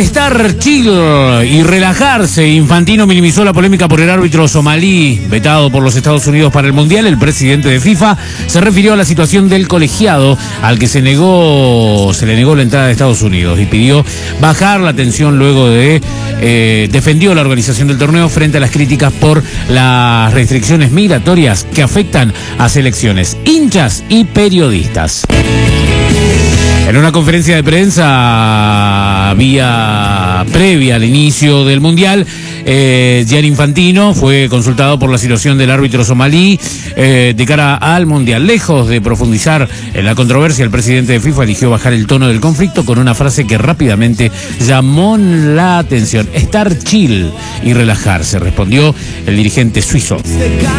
Estar chill y relajarse. Infantino minimizó la polémica por el árbitro somalí vetado por los Estados Unidos para el Mundial. El presidente de FIFA se refirió a la situación del colegiado al que se le negó la entrada de Estados Unidos y pidió bajar la tensión luego de defendió la organización del torneo frente a las críticas por las restricciones migratorias que afectan a selecciones, hinchas y periodistas. En una conferencia de prensa previa al inicio del Mundial, Gianni Infantino fue consultado por la situación del árbitro somalí de cara al Mundial. Lejos de profundizar en la controversia, el presidente de FIFA eligió bajar el tono del conflicto con una frase que rápidamente llamó la atención. Estar chill y relajarse, respondió el dirigente suizo.